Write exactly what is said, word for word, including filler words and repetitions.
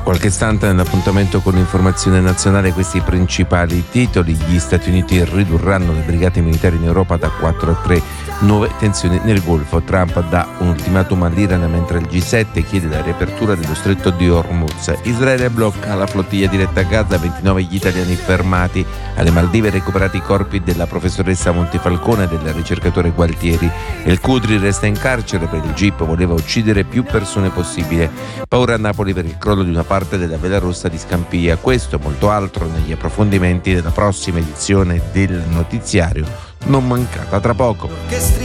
qualche istante nell'appuntamento con l'informazione nazionale questi i principali titoli. Gli Stati Uniti ridurranno le brigate militari in Europa da quattro a tre, nuove tensioni nel Golfo. Trump dà un ultimatum all'Iran mentre il G sette chiede la riapertura dello stretto di Hormuz. Israele blocca la flottiglia diretta a Gaza, ventinove gli italiani fermati. Alle Maldive recuperati i corpi della professoressa Montifalcone e del ricercatore Gualtieri. El Qudri resta in carcere per il G I P, voleva uccidere più persone possibile. Paura a Napoli per il crollo di una parte della Vela Rossa di Scampia. Questo e molto altro negli approfondimenti della prossima edizione del notiziario non mancata tra poco.